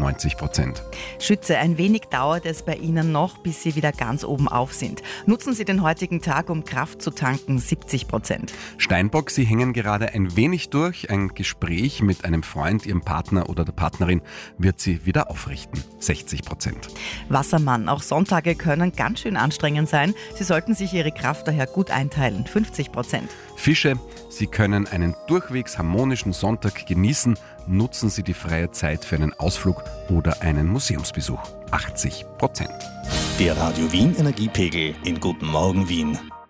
90%. Schütze, ein wenig dauert es bei Ihnen noch, bis Sie wieder ganz oben auf sind. Nutzen Sie den heutigen Tag, um Kraft zu tanken, 70%. Steinbock, Sie hängen gerade ein wenig durch. Ein Gespräch mit einem Freund, Ihrem Partner oder der Partnerin wird Sie wieder aufrichten, 60%. Wassermann, auch Sonntage können ganz schön anstrengend sein. Sie sollten sich Ihre Kraft daher gut einteilen, 50%. Fische, Sie können einen durchwegs harmonischen Sonntag genießen. Nutzen Sie die freie Zeit für einen Ausflug oder einen Museumsbesuch, 80%. Der Radio Wien Energiepegel in Guten Morgen Wien.